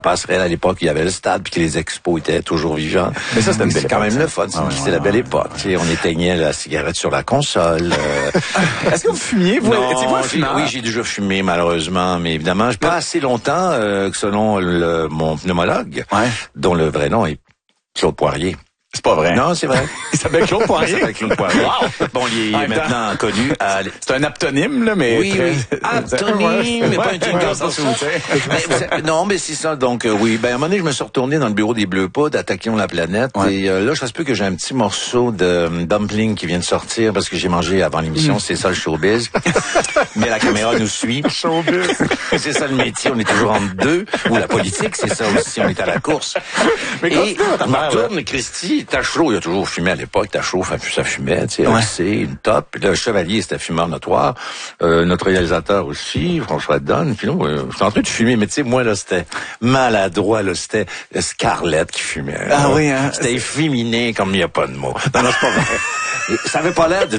Passerelle à l'époque, il y avait le stade, puis que les expos étaient toujours vivants. Mais ça, c'était une belle quand époque, même le fun. C'était la belle époque. Tu sais, on éteignait la cigarette sur la console. Est-ce que vous fumiez? Étiez-vous un fumeur? Oui, j'ai déjà fumé, malheureusement, mais évidemment, pas assez longtemps que selon mon pneumologue, dont le vrai nom est Claude Poirier. C'est pas vrai. Non, c'est vrai. Il s'appelle Claude Poirier. Il s'appelle Claude Poirier. Wow. Bon, il est maintenant connu à... C'est un aptonyme, là, mais... Oui, aptonyme, mais pas un jingle pour ça. Non, mais c'est ça. Donc, oui. Ben, à un moment donné, je me suis retourné dans le bureau des Bleus Pods, Attaquons la planète. Et là, je reste plus que j'ai un petit morceau de dumpling qui vient de sortir parce que j'ai mangé avant l'émission. C'est ça, le showbiz. Mais la caméra nous suit. Showbiz. C'est ça, le métier. On est toujours en deux. Ou la politique, c'est ça aussi. On est à la course. Mais et je me retourne, Christy, Tachereau, il a toujours fumé à l'époque. Tachereau, ça fumait, tu sais, c'est une top. Puis le Chevalier, c'était fumeur notoire. Notre réalisateur aussi, François Donne. Puis là, je suis en train de fumer, mais tu sais, moi, là, c'était maladroit, là, c'était Scarlett qui fumait. Ah oui, hein? C'était efféminé comme il n'y a pas de mots. Non, c'est pas vrai. Ça avait pas l'air de...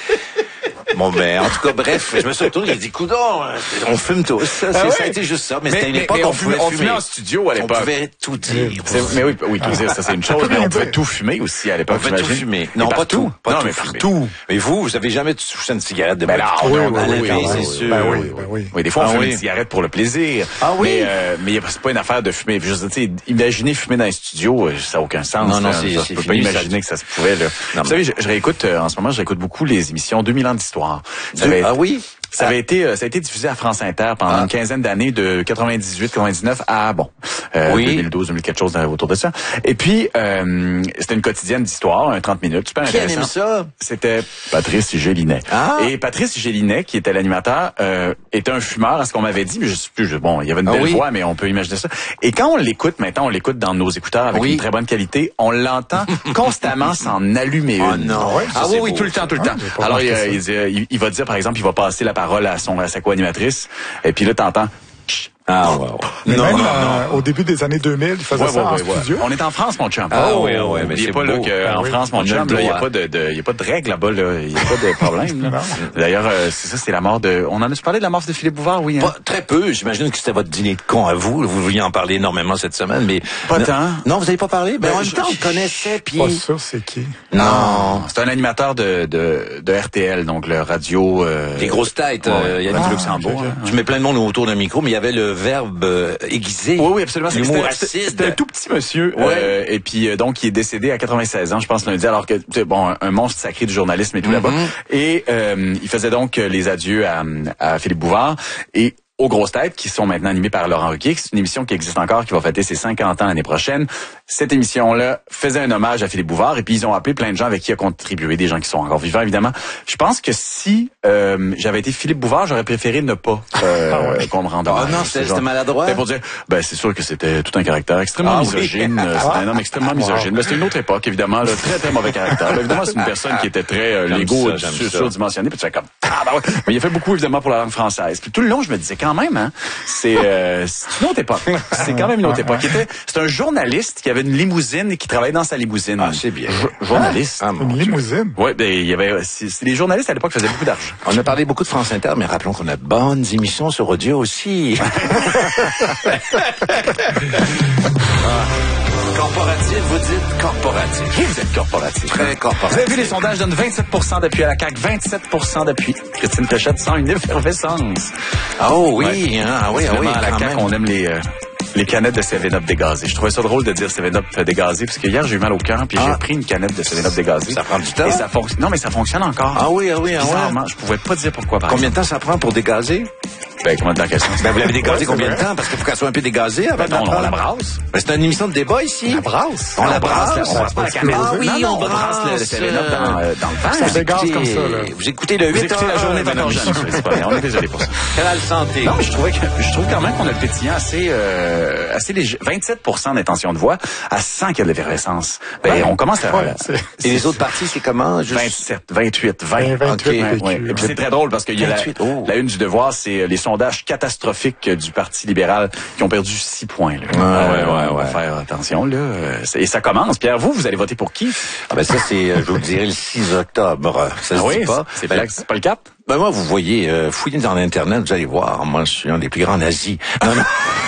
Bon, ben, en tout cas, bref, je me suis retourné, j'ai dit, coudonc, on fume tous. Ça a été juste ça. Mais c'était une époque où on pouvait fumer. On fumait en studio à l'époque. On pouvait tout dire. Mais oui, tout dire, ça c'est une chose, mais on pouvait tout fumer aussi à l'époque. On pouvait tout fumer. Non, pas tout. Non, mais partout. Mais vous avez jamais touché une cigarette de ben oui, c'est sûr. Oui, des fois, on fume une cigarette pour le plaisir. Ah oui. Mais c'est pas une affaire de fumer. Juste, tu sais, imaginer fumer dans un studio, ça n'a aucun sens. Non, je peux pas imaginer que ça se pouvait, là. Vous savez, je réécoute, en ce moment, beaucoup les émissions 2000 ans d'histoire. Ah oui? Ça a été diffusé à France Inter pendant une quinzaine d'années, de 98, 99 à 2012, 2000 quelque chose autour de ça. Et puis c'était une quotidienne d'histoire, un 30 minutes, super intéressant. Qui aime ça? C'était Patrice Gélinet. Et Patrice Gélinet, qui était l'animateur, était un fumeur, à ce qu'on m'avait dit, mais je sais plus. Bon, il y avait une belle voix, mais on peut imaginer ça. Et quand on l'écoute maintenant, on l'écoute dans nos écouteurs avec une très bonne qualité, on l'entend constamment s'en allumer une. Non. Oui, tout le temps. Alors il va dire, par exemple, il va passer la parole à sa co-animatrice, et puis là, t'entends... Non. Au début des années 2000, il faisait ça en studio. On est en France, mon chum. Mais c'est pas là qu'en France, mon chum, il y a pas de règles là-bas, là. Il y a pas de problème. D'ailleurs, c'est la mort de... On en a parlé de la mort de Philippe Bouvard, oui. Pas très peu. J'imagine que c'était votre dîner de con à vous. Vous vouliez en parler énormément cette semaine, mais... Pas tant. Non, vous n'avez pas parlé? Ben, en même temps, on le connaissait, puis... Pas sûr, c'est qui? Non. C'est un animateur de RTL, donc le radio... Les grosses têtes, Yannick Luxembourg. Je mets plein de monde autour d'un micro, mais il y avait le verbe aiguisé. Oui, absolument. C'était un tout petit monsieur. Et puis, donc, il est décédé à 96 ans, je pense, lundi, alors que, un monstre sacré du journalisme et tout là-bas. Et il faisait donc les adieux à Philippe Bouvard. Et aux grosses têtes, qui sont maintenant animées par Laurent Ruquier. C'est une émission qui existe encore, qui va fêter ses 50 ans l'année prochaine. Cette émission-là faisait un hommage à Philippe Bouvard, et puis ils ont appelé plein de gens avec qui il a contribué, des gens qui sont encore vivants, évidemment. Je pense que si j'avais été Philippe Bouvard, j'aurais préféré ne pas qu'on me rende hommage. Non, c'était maladroit. C'était pour dire, c'est sûr que c'était tout un caractère extrêmement misogyne. C'était un homme extrêmement misogyne. Mais c'était une autre époque, évidemment, là, très, très mauvais caractère. Là, évidemment, c'est une personne qui était très l'ego surdimensionné, puis tu fais comme, mais il a fait beaucoup, évidemment, pour la langue française. Puis tout le long, je me disais, quand même, hein, c'est une autre époque. C'est quand même une autre époque. C'est un journaliste qui avait une limousine et qui travaillait dans sa limousine. Ah, c'est bien. Journaliste. Une limousine? Oui, il y avait, les journalistes à l'époque faisaient beaucoup d'argent. On a parlé beaucoup de France Inter, mais rappelons qu'on a de bonnes émissions sur audio aussi. Corporatif, vous dites corporatif. Oui, vous êtes corporatif. Très corporatif. Vous avez vu, les sondages donnent 27% d'appui à la CAQ, 27% d'appui. Christine Pléchette sent une effervescence. Oh oui, à la CAQ, on aime les canettes de 7-Up dégazées. Je trouvais ça drôle de dire 7-Up dégazé, parce que hier, j'ai eu mal au cœur, puis j'ai pris une canette de 7-Up dégazée. Ça prend du temps? Et ça fonctionne. Non, mais ça fonctionne encore. Bizarrement, je pouvais pas dire pourquoi. Combien de temps ça prend pour dégazer? Comment dans quel sens? Vous l'avez dégazé combien de temps? Parce qu'il faut qu'elle soit un peu dégazée avant on la brasse. Mais c'est une émission de débat ici. La brasse? On la brasse. On brasse pas la caméra. Oui, on brasse le 7-Up dans le vent. Ça dégaze comme ça, là. Vous écoutez le 8 Vous écoutez la journée de on est désolé pour ça. Quelle santé. Non, mais je trouve quand même qu'on a le pétillant assez léger. 27% d'intention de voix à 100 qu'il y a de l'effervescence. On commence à... Et les autres partis, c'est comment? 27, 28, 20. 28. Et puis c'est très drôle parce qu'il y a la une du Devoir, c'est les sondages catastrophiques du Parti libéral qui ont perdu 6 points. Là. On va faire attention. Là. Et ça commence. Pierre, vous allez voter pour qui? Ça, c'est, je vous le dirai, le 6 octobre. Ça se dit pas. C'est pas le 4? Moi, vous voyez, fouillez dans l'Internet, vous allez voir. Moi, je suis un des plus grands nazis. Non.